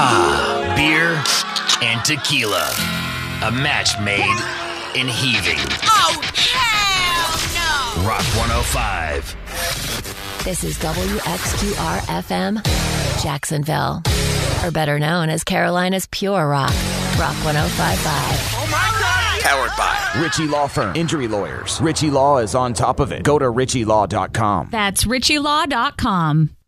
Beer and tequila. A match made in heaving. Oh, hell no! Rock 105. This is WXQR-FM, Jacksonville. Or better known as Carolina's Pure Rock. Rock 105.5. Oh, my God! Powered by Ritchie Law Firm. Injury lawyers. Ritchie Law is on top of it. Go to ritchielaw.com. That's ritchielaw.com.